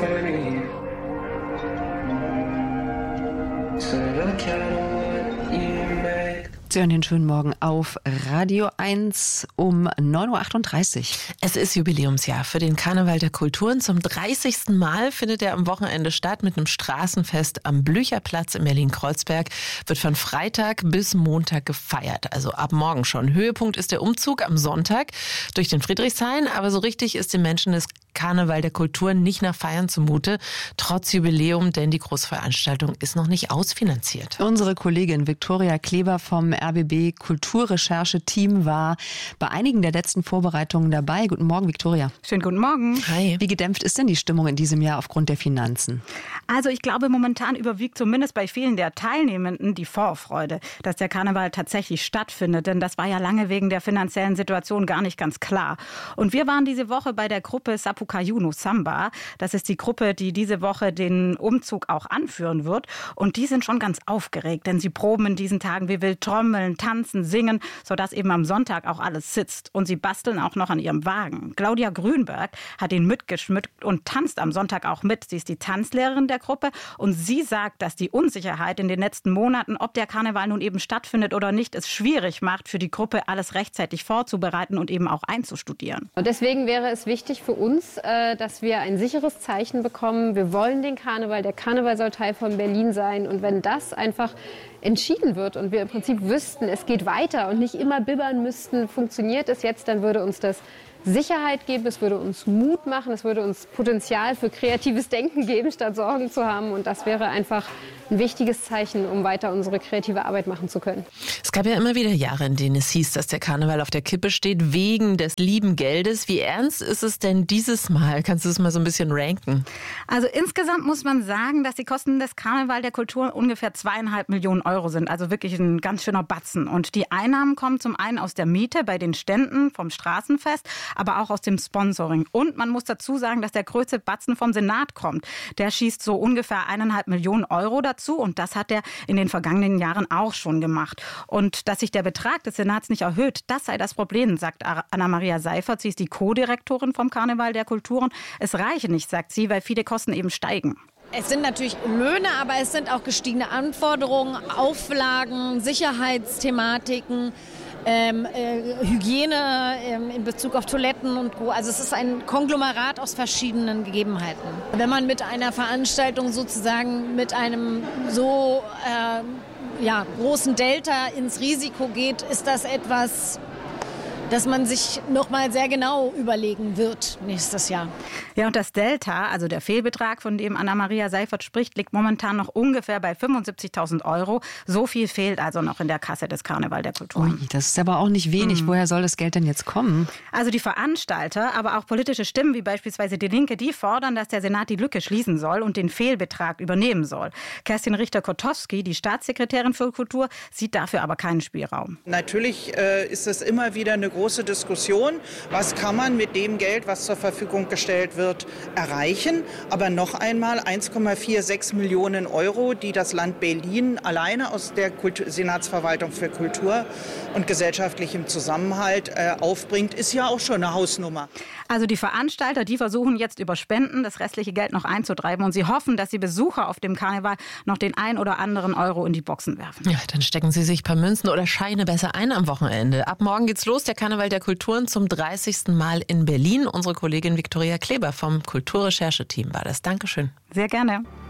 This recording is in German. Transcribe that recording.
funny. So look at what you make. Sie hören den schönen Morgen auf Radio 1 um 9.38 Uhr. Es ist Jubiläumsjahr für den Karneval der Kulturen. Zum 30. Mal findet er am Wochenende statt mit einem Straßenfest am Blücherplatz in Berlin-Kreuzberg. Wird von Freitag bis Montag gefeiert, also ab morgen schon. Höhepunkt ist der Umzug am Sonntag durch den Friedrichshain, aber so richtig ist den Menschen das Karneval der Kulturen nicht nach Feiern zumute, trotz Jubiläum, denn die Großveranstaltung ist noch nicht ausfinanziert. Unsere Kollegin Viktoria Kleber vom RBB Kulturrecherche-Team war bei einigen der letzten Vorbereitungen dabei. Guten Morgen, Viktoria. Schönen guten Morgen. Hi. Wie gedämpft ist denn die Stimmung in diesem Jahr aufgrund der Finanzen? Also ich glaube, momentan überwiegt zumindest bei vielen der Teilnehmenden die Vorfreude, dass der Karneval tatsächlich stattfindet. Denn das war ja lange wegen der finanziellen Situation gar nicht ganz klar. Und wir waren diese Woche bei der Gruppe Sapucaí Samba. Das ist die Gruppe, die diese Woche den Umzug auch anführen wird. Und die sind schon ganz aufgeregt, denn sie proben in diesen Tagen wie wild trommeln, tanzen, singen, sodass eben am Sonntag auch alles sitzt. Und sie basteln auch noch an ihrem Wagen. Claudia Grünberg hat ihn mitgeschmückt und tanzt am Sonntag auch mit. Sie ist die Tanzlehrerin der Gruppe und sie sagt, dass die Unsicherheit in den letzten Monaten, ob der Karneval nun eben stattfindet oder nicht, es schwierig macht für die Gruppe, alles rechtzeitig vorzubereiten und eben auch einzustudieren. Und deswegen wäre es wichtig für uns, dass wir ein sicheres Zeichen bekommen. Wir wollen den Karneval. Der Karneval soll Teil von Berlin sein. Und wenn das einfach entschieden wird und wir im Prinzip wüssten, es geht weiter und nicht immer bibbern müssten, funktioniert es jetzt, dann würde uns das Sicherheit geben, es würde uns Mut machen, es würde uns Potenzial für kreatives Denken geben, statt Sorgen zu haben. Und das wäre einfach ein wichtiges Zeichen, um weiter unsere kreative Arbeit machen zu können. Es gab ja immer wieder Jahre, in denen es hieß, dass der Karneval auf der Kippe steht, wegen des lieben Geldes. Wie ernst ist es denn dieses Mal? Kannst du es mal so ein bisschen ranken? Also insgesamt muss man sagen, dass die Kosten des Karneval der Kultur ungefähr 2,5 Millionen Euro sind. Also wirklich ein ganz schöner Batzen. Und die Einnahmen kommen zum einen aus der Miete bei den Ständen vom Straßenfest, aber auch aus dem Sponsoring. Und man muss dazu sagen, dass der größte Batzen vom Senat kommt. Der schießt so ungefähr 1,5 Millionen Euro dazu. Und das hat er in den vergangenen Jahren auch schon gemacht. Und dass sich der Betrag des Senats nicht erhöht, das sei das Problem, sagt Anna-Maria Seifert. Sie ist die Co-Direktorin vom Karneval der Kulturen. Es reiche nicht, sagt sie, weil viele Kosten eben steigen. Es sind natürlich Löhne, aber es sind auch gestiegene Anforderungen, Auflagen, Sicherheitsthematiken, Hygiene in Bezug auf Toiletten und Co. Also es ist ein Konglomerat aus verschiedenen Gegebenheiten. Wenn man mit einer Veranstaltung sozusagen mit einem so großen Delta ins Risiko geht, ist das etwas, dass man sich noch mal sehr genau überlegen wird nächstes Jahr. Ja, und das Delta, also der Fehlbetrag, von dem Anna-Maria Seifert spricht, liegt momentan noch ungefähr bei 75.000 Euro. So viel fehlt also noch in der Kasse des Karneval der Kulturen. Ui, das ist aber auch nicht wenig. Woher soll das Geld denn jetzt kommen? Also die Veranstalter, aber auch politische Stimmen wie beispielsweise die Linke, die fordern, dass der Senat die Lücke schließen soll und den Fehlbetrag übernehmen soll. Kerstin Richter-Kotowski, die Staatssekretärin für Kultur, sieht dafür aber keinen Spielraum. Natürlich ist es immer wieder eine große Diskussion. Was kann man mit dem Geld, was zur Verfügung gestellt wird, erreichen? Aber noch einmal 1,46 Millionen Euro, die das Land Berlin alleine aus der Senatsverwaltung für Kultur und gesellschaftlichem Zusammenhalt aufbringt, ist ja auch schon eine Hausnummer. Also die Veranstalter, die versuchen jetzt über Spenden das restliche Geld noch einzutreiben und sie hoffen, dass die Besucher auf dem Karneval noch den ein oder anderen Euro in die Boxen werfen. Ja, dann stecken sie sich ein paar Münzen oder Scheine besser ein am Wochenende. Ab morgen geht's los, der Karneval der Kulturen zum 30. Mal in Berlin. Unsere Kollegin Viktoria Kleber vom Kulturrecherche-Team war das. Dankeschön. Sehr gerne.